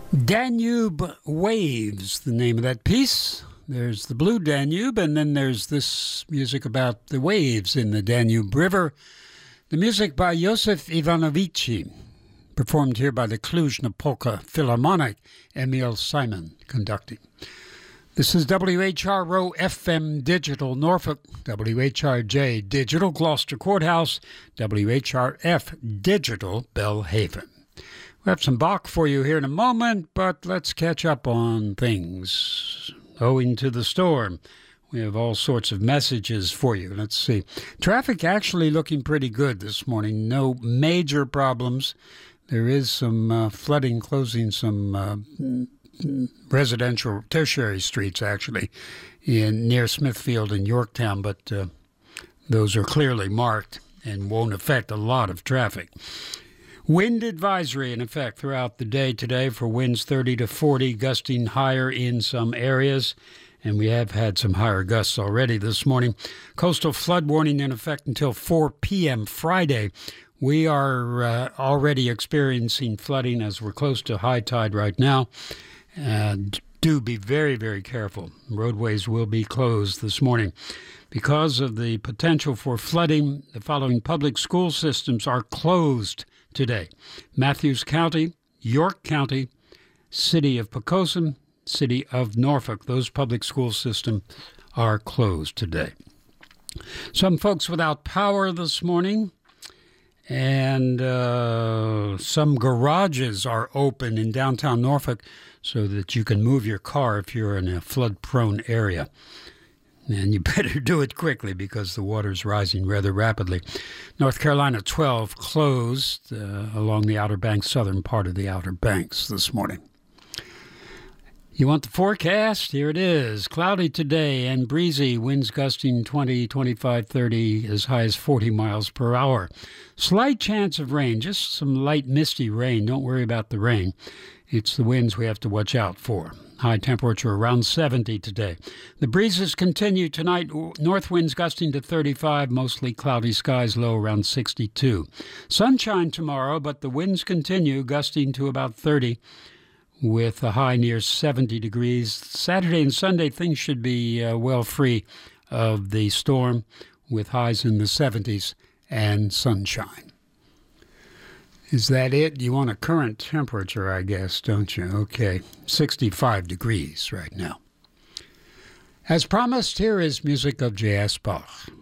Danube Waves, the name of that piece. There's the Blue Danube, and then there's this music about the waves in the Danube River. The music by Josef Ivanovici, performed here by the Cluj-Napoca Philharmonic, Emil Simon conducting. This is WHRO FM Digital Norfolk, WHRJ Digital Gloucester Courthouse, WHRF Digital Belhaven. We have some Bach for you here in a moment, but let's catch up on things. Owing to the storm, we have all sorts of messages for you. Let's see. Traffic actually looking pretty good this morning. No major problems. There is some flooding closing some residential tertiary streets, actually, near Smithfield and Yorktown, but those are clearly marked and won't affect a lot of traffic. Wind advisory in effect throughout the day today for winds 30 to 40, gusting higher in some areas. And we have had some higher gusts already this morning. Coastal flood warning in effect until 4 p.m. Friday. We are already experiencing flooding as we're close to high tide right now. Do be very, very careful. Roadways will be closed this morning. Because of the potential for flooding, the following public school systems are closed today: Matthews County, York County, City of Poquoson, City of Norfolk. Those public school systems are closed today. Some folks without power this morning, and some garages are open in downtown Norfolk so that you can move your car if you're in a flood-prone area. And you better do it quickly because the water's rising rather rapidly. North Carolina 12 closed along the Outer Banks, southern part of the Outer Banks this morning. You want the forecast? Here it is. Cloudy today and breezy. Winds gusting 20, 25, 30, as high as 40 miles per hour. Slight chance of rain, just some light misty rain. Don't worry about the rain. It's the winds we have to watch out for. High temperature around 70 today. The breezes continue tonight. North winds gusting to 35, mostly cloudy skies, low around 62. Sunshine tomorrow, but the winds continue gusting to about 30 with a high near 70 degrees. Saturday and Sunday, things should be well free of the storm with highs in the 70s and sunshine. Is that it? You want a current temperature, I guess, don't you? Okay, 65 degrees right now. As promised, here is music of J.S. Bach.